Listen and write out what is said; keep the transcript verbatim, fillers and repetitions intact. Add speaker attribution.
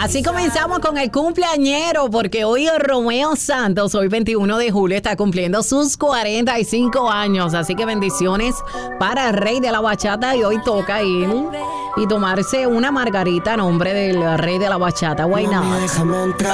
Speaker 1: Así comenzamos con el cumpleañero, porque hoy Romeo Santos, hoy veintiuno de julio, está cumpliendo sus cuarenta y cinco años. Así que bendiciones para el rey de la bachata, y hoy toca ir y tomarse una margarita a nombre del rey de la bachata. Why not?